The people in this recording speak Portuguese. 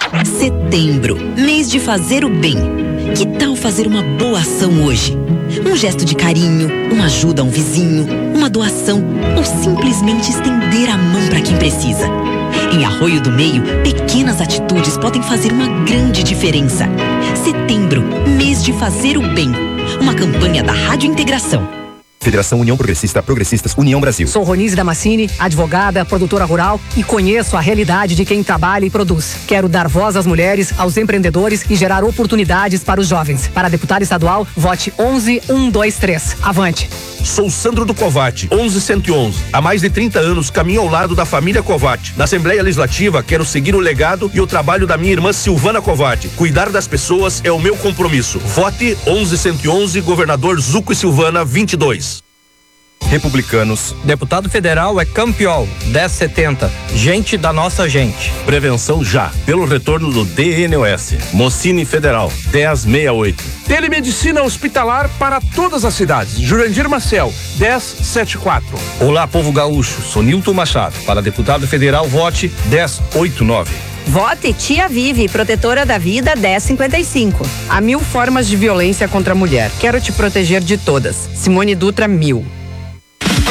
Setembro, mês de fazer o bem. Que tal fazer uma boa ação hoje? Um gesto de carinho, uma ajuda a um vizinho, uma doação ou simplesmente estender a mão para quem precisa. Em Arroio do Meio, pequenas atitudes podem fazer uma grande diferença. Setembro, mês de fazer o bem. Uma campanha da Rádio Integração. Federação União Progressista, Progressistas, União Brasil. Sou Ronise Damascini, advogada, produtora rural e conheço a realidade de quem trabalha e produz. Quero dar voz às mulheres, aos empreendedores e gerar oportunidades para os jovens. Para deputado estadual, vote 11123. Avante. Sou Sandro do Covate, 11111. Há mais de 30 anos caminho ao lado da família Covate. Na Assembleia Legislativa, quero seguir o legado e o trabalho da minha irmã Silvana Covate. Cuidar das pessoas é o meu compromisso. Vote 11111, governador Zuco e Silvana 22. Republicanos. Deputado federal é Campiol, 1070. Gente da nossa gente. Prevenção já, pelo retorno do DNOS. Mocine Federal, 1068. Telemedicina hospitalar para todas as cidades. Jurandir Marcel, 1074. Olá, povo gaúcho. Sou Nilton Machado. Para deputado federal, vote 1089. Vote Tia Vive, protetora da vida, 1055. Há 1000 formas de violência contra a mulher. Quero te proteger de todas. Simone Dutra, 1000.